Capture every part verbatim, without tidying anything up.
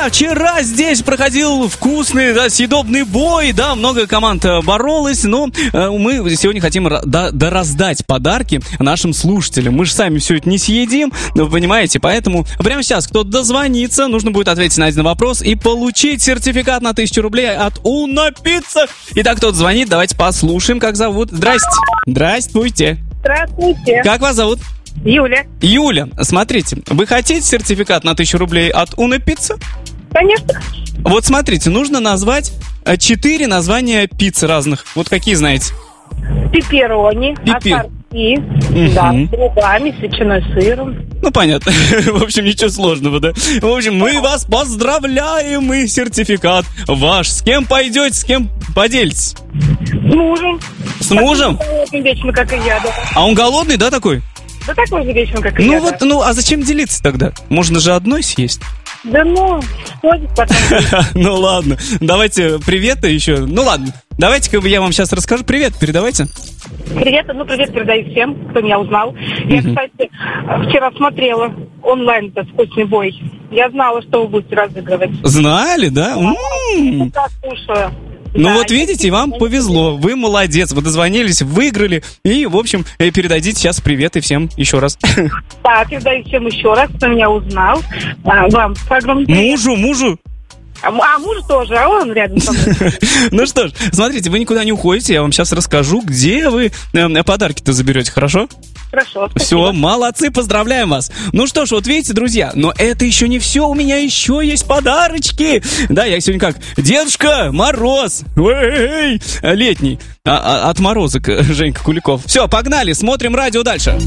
друзья, вчера здесь проходил вкусный, да, съедобный бой, да, много команд боролось, но э, мы сегодня хотим ра- да, да раздать подарки нашим слушателям. Мы же сами все это не съедим, вы понимаете, поэтому прямо сейчас кто-то дозвонится, нужно будет ответить на один вопрос и получить сертификат на тысячу рублей от Уна Пицца. Итак, кто-то звонит, давайте послушаем, как зовут. Здрасте. Здравствуйте. Здравствуйте. Как вас зовут? Юля. Юля, смотрите, вы хотите сертификат на тысячу рублей от Уна Пицца? Конечно. Вот смотрите, нужно назвать четыре названия пицц разных. Вот какие знаете? Пепперони, Пепе- ассорти, Мгм. да, с грибами, с ветчиной, сыром. Ну, понятно. В общем, ничего сложного, да? В общем, мы вас поздравляем, и сертификат ваш. С кем пойдете, с кем поделитесь? С мужем. С мужем? Такой же вечно, как и я, да. А он голодный, да, такой? Да такой же вечно, как и Ну я, вот, да. ну, а зачем делиться тогда? Можно же одной съесть. Да ну, ходит потом. Ну ладно, давайте приветы еще. Ну ладно, давайте-ка я вам сейчас расскажу. Привет, передавайте. Привет, ну привет передаю всем, кто меня узнал. Я, кстати, вчера смотрела онлайн этот вкусный бой. Я знала, что вы будете разыгрывать. Знали, да? М-м. Я слушаю. Ну Да, вот видите, вам повезло, вы молодец, вы дозвонились, выиграли, и, в общем, э, передадите сейчас приветы всем еще раз. Да, передаю всем еще раз, кто меня узнал. А, вам огромный привет. Мужу, мужу. А, а мужу тоже, а он рядом со мной. Ну что ж, смотрите, вы никуда не уходите, я вам сейчас расскажу, где вы э, подарки-то заберете, хорошо? Хорошо, Все, спасибо. молодцы, поздравляем вас. Ну что ж, вот видите, друзья, но это еще не все, у меня еще есть подарочки. Да, я сегодня как Дедушка Мороз, эй, летний, а, а, от морозок, Женька Куликов. Все, погнали, смотрим радио дальше.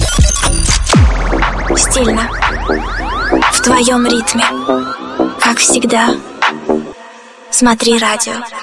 Стильно. В твоем ритме. Как всегда. Смотри радио.